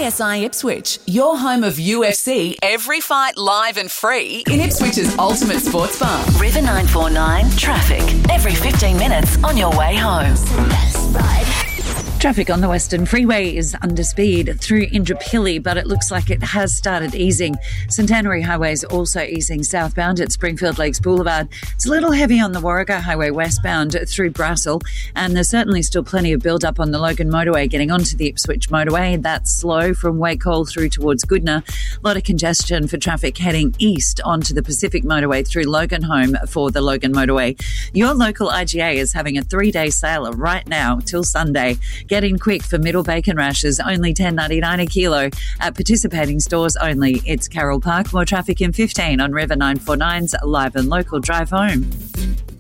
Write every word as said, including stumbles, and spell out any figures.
A S I Ipswich, your home of U F C, every fight live and free in Ipswich's ultimate sports bar. River nine four nine traffic every fifteen minutes on your way home. Traffic on the Western Freeway is under speed through Indooroopilly, but it looks like it has started easing. St Annery Highway is also easing southbound at Springfield Lakes Boulevard. It's a little heavy on the Warragah Highway westbound through Brassel, and there's certainly still plenty of build-up on the Logan Motorway getting onto the Ipswich Motorway. That's slow from Wacol through towards Goodna. A lot of congestion for traffic heading east onto the Pacific Motorway through Logan Home for the Logan Motorway. Your local I G A is having a three-day sale right now till Sunday. Get in quick for middle bacon rashers, only ten dollars ninety-nine a kilo at participating stores only. It's Carroll Park. More traffic in fifteen on River nine four nine's Live and Local Drive Home.